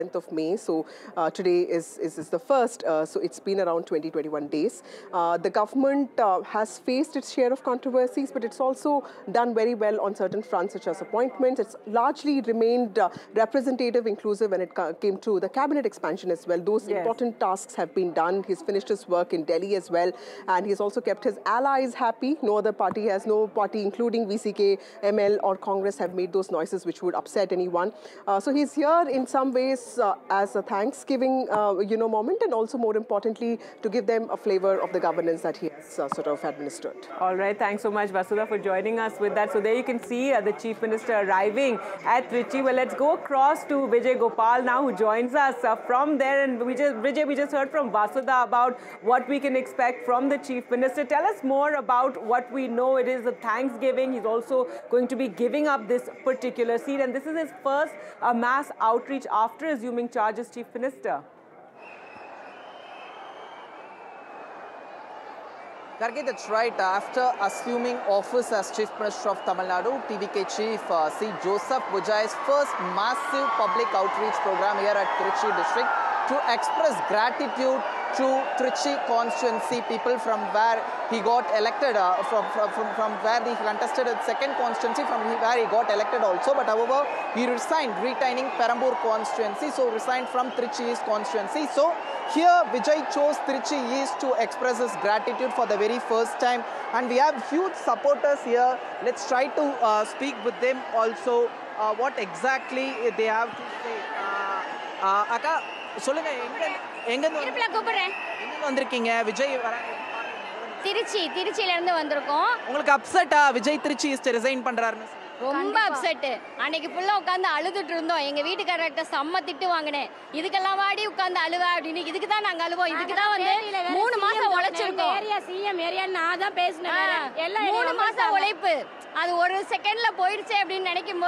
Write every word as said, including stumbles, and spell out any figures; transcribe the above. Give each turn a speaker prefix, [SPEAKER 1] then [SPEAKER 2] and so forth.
[SPEAKER 1] tenth of May, so uh, today is, is, is the first, uh, so it's been around twenty, twenty-one days. Uh, the government uh, has faced its share of controversies, but it's also done very well on certain fronts, such as appointments. It's largely remained uh, representative, inclusive when it came to the cabinet expansion as well. Those yes. important tasks have been done. He's finished his work in Delhi as well, and he's also kept his allies happy. No other party has, no party, including V C K, M L or Congress, have made those noises which would upset anyone. Uh, so he's here in some ways Uh, as a Thanksgiving, uh, you know, moment, and also more importantly to give them a flavor of the governance that he has uh, sort of administered.
[SPEAKER 2] All right, thanks so much, Vasudha, for joining us with that. So there you can see uh, the Chief Minister arriving at Trichy. Well, let's go across to Vijay Gopal now, who joins us uh, from there. And we just, Vijay, we just heard from Vasudha about what we can expect from the Chief Minister. Tell us more about what we know. It is a Thanksgiving. He's also going to be giving up this particular seat, and this is his first uh, mass outreach after his assuming charge as Chief Minister.
[SPEAKER 3] Gargi, that's right. After assuming office as Chief Minister of Tamil Nadu, T V K Chief uh, C. Joseph Vijay's first massive public outreach program here at Trichy district to express gratitude to Trichy constituency people from where he got elected, uh, from, from, from, from where he contested a second constituency, from where he got elected also. But however, he resigned, retaining Perambur constituency, so resigned from Trichy East constituency. So here Vijay chose Trichy East to express his gratitude for the very first time. And we have huge supporters here. Let's try to uh, speak with them also, uh, what exactly they have to say. Uh, uh, Akka, சொல்லுங்க எங்க எங்க
[SPEAKER 4] இருப்புல கூப்பிடுறேன்
[SPEAKER 3] எங்க வந்திருக்கீங்க விஜய்
[SPEAKER 4] திருச்சி திருச்சியில இருந்து வந்திருக்கோம்
[SPEAKER 3] உங்களுக்கு அப்செட்டா விஜய் திருச்சி ஈஸ்ட் ரிசைன் பண்றாருன்னு
[SPEAKER 4] ரொம்ப அப்செட் அன்னைக்கு ஃபுல்லா உட்கார்ந்து அழுதுட்டு இருந்தோம் எங்க வீட்டுக்காரர்ட்ட செம்ம திட்டு வாங்கினேன் இதுக்கெல்லாம் வாடி உட்கார்ந்து அழுவ அப்படின்னு இதுக்கு தான் நாங்க அழுவோம் இதுக்கு தான் வந்து மூணு மாசம் உழைச்சிருக்கோம்
[SPEAKER 5] ஏரியா சிஎம் ஏரியா நான் தான் பேசினேன்
[SPEAKER 4] மூணு மாசம் உழைப்பு அது ஒரு செகண்ட்ல போயிடுச்சே அப்படின்னு நினைக்கும்